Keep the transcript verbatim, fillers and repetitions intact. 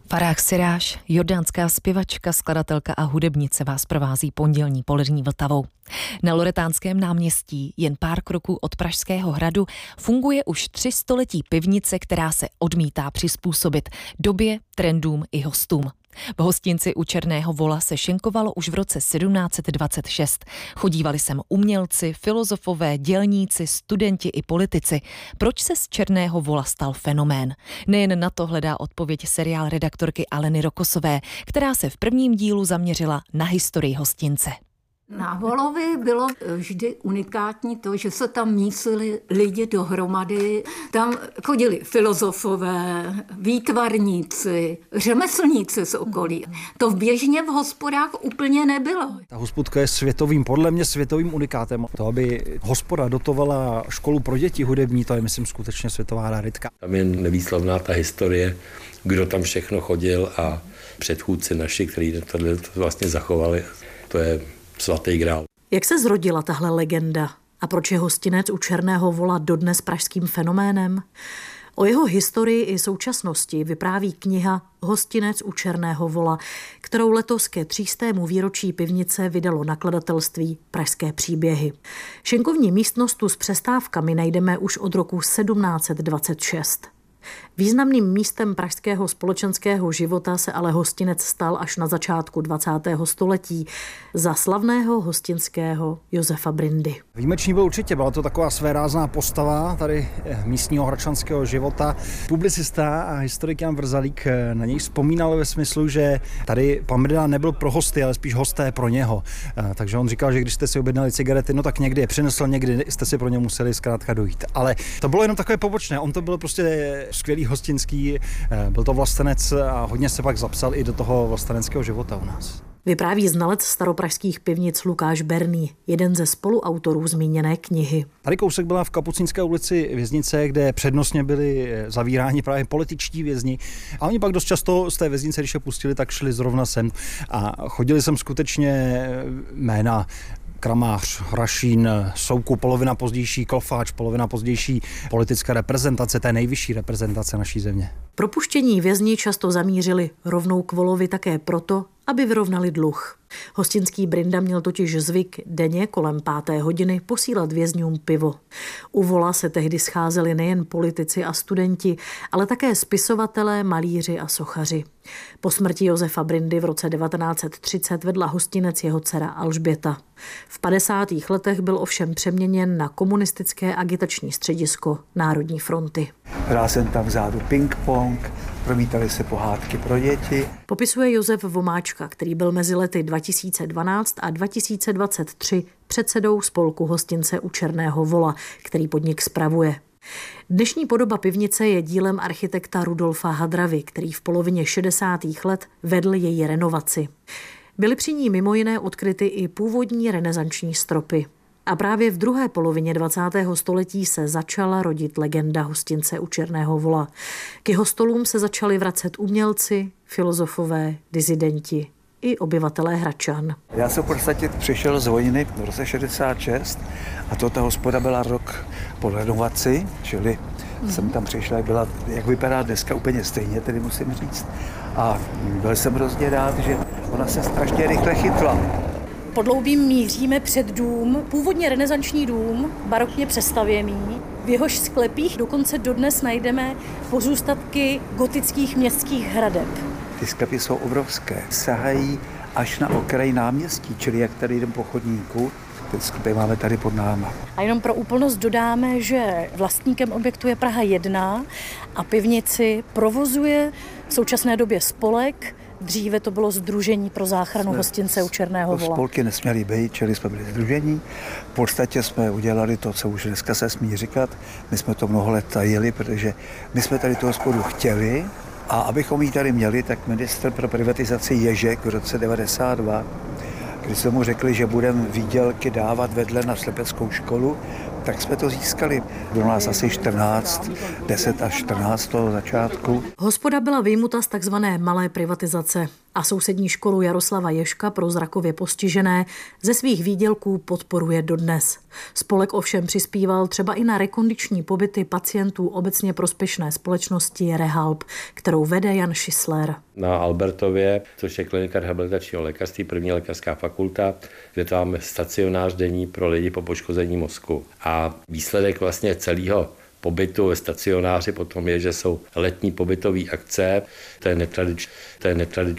Farah Siráš, jordánská zpěvačka, skladatelka a hudebnice vás provází pondělní polední Vltavou. Na Loretánském náměstí, jen pár kroků od Pražského hradu, funguje už tři století pivnice, která se odmítá přizpůsobit době, trendům i hostům. V hostinci u Černého vola se šenkovalo už v roce sedmnáct dvacet šest. Chodívali sem umělci, filozofové, dělníci, studenti i politici. Proč se z Černého vola stal fenomén? Nejen na to hledá odpověď seriál redaktorky Aleny Rokosové, která se v prvním dílu zaměřila na historii hostince. Na Volovi bylo vždy unikátní to, že se tam mísili lidi dohromady. Tam chodili filozofové, výtvarníci, řemeslníci z okolí. To v běžně v hospodách úplně nebylo. Ta hospodka je světovým, podle mě světovým unikátem. To, aby hospoda dotovala školu pro děti hudební, to je, myslím, skutečně světová raritka. Tam je nevýslovná ta historie, kdo tam všechno chodil a předchůdci naši, kteří to vlastně zachovali. To je svatý grál. Jak se zrodila tahle legenda a proč je hostinec u Černého vola dodnes pražským fenoménem? O jeho historii i současnosti vypráví kniha Hostinec u Černého vola, kterou letos ke třístému výročí pivnice vydalo nakladatelství Pražské příběhy. Šenkovní místnost tu s přestávkami najdeme už od roku sedmnáct dvacet šest. Významným místem pražského společenského života se ale hostinec stal až na začátku dvacátého století za slavného hostinského Josefa Brindy. Výjimečný byl určitě, byla to taková svérázná postava tady místního hradčanského života. Publicista a historik Jan Vrzalík na něj vzpomínal ve smyslu, že tady pan Brinda nebyl pro hosty, ale spíš hosté pro něho. Takže on říkal, že když jste si objednali cigarety, no tak někdy je přinesl, někdy jste si pro ně museli zkrátka dojít. Ale to bylo jenom takové pobočné, on to byl prostě skvělý hostinský, byl to vlastenec a hodně se pak zapsal i do toho vlasteneckého života u nás. Vypráví znalec staropražských pivnic Lukáš Berný, jeden ze spoluautorů zmíněné knihy. Tady kousek byla v Kapucínské ulici věznice, kde přednostně byli zavíráni právě političtí vězni. A oni pak dost často z té věznice, když je pustili, tak šli zrovna sem. A chodili sem skutečně jména Kramář, Rašín, Soukup, polovina pozdější Klofáč, polovina pozdější politická reprezentace, té nejvyšší reprezentace naší země. Propuštění vězni často zamířili rovnou k Volovi také proto, aby vyrovnali dluh. Hostinský Brinda měl totiž zvyk denně kolem páté hodiny posílat vězňům pivo. U Vola se tehdy scházeli nejen politici a studenti, ale také spisovatelé, malíři a sochaři. Po smrti Josefa Brindy v roce devatenáct třicet vedla hostinec jeho dcera Alžběta. V padesátých letech byl ovšem přeměněn na komunistické agitační středisko Národní fronty. Hrál jsem tam vzadu ping-pong, promítaly se pohádky pro děti. Popisuje Josef Vomáčka, který byl mezi lety dva tisíce dvanáct a dva tisíce dvacet tři předsedou spolku Hostince u Černého vola, který podnik spravuje. Dnešní podoba pivnice je dílem architekta Rudolfa Hadravy, který v polovině šedesátých let vedl její renovaci. Byly při ní mimo jiné odkryty i původní renesanční stropy. A právě v druhé polovině dvacátého století se začala rodit legenda Hostince u Černého vola. K jeho stolům se začali vracet umělci, filozofové, disidenti i obyvatelé Hradčan. Já jsem v podstatě přišel z vojny v roce šedesát šest a to ta hospoda byla rok po renovaci, čili mm. jsem tam přišel, byla, jak vypadá dneska, úplně stejně, tedy musím říct. A byl jsem hrozně rád, že ona se strašně rychle chytla. Podloubím míříme před dům, původně renesanční dům, barokně přestavěný. V jehož sklepích dokonce dodnes najdeme pozůstatky gotických městských hradeb. Ty sklepy jsou obrovské, sahají až na okraj náměstí, čili jak tady jdem po chodníku, ty sklepy máme tady pod náma. A jenom pro úplnost dodáme, že vlastníkem objektu je Praha jedna a pivnici provozuje v současné době spolek. Dříve to bylo Sdružení pro záchranu jsme, Hostince u Černého vola. Spolky nesměly být, čili jsme byli sdružení. V podstatě jsme udělali to, co už dneska se smí říkat. My jsme to mnoho let tajili, protože my jsme tady tu hospodu chtěli a abychom ji tady měli, tak ministr pro privatizaci Ježek v roce devadesát dva, když jsme mu řekli, že budeme výdělky dávat vedle na slepeckou školu, tak jsme to získali. Bylo nás asi čtrnáct, deset až čtrnáct toho začátku. Hospoda byla vyjmuta z takzvané malé privatizace a sousední školu Jaroslava Ježka pro zrakově postižené ze svých výdělků podporuje dodnes. Spolek ovšem přispíval třeba i na rekondiční pobyty pacientů obecně prospěšné společnosti Rehalb, kterou vede Jan Šisler. Na Albertově, což je klinika rehabilitačního lékařství, první lékařská fakulta, kde tam máme stacionář denní pro lidi po poškození mozku. A výsledek vlastně celého pobytu ve stacionáři potom je, že jsou letní pobytové akce, to je netradiční, to je netradiční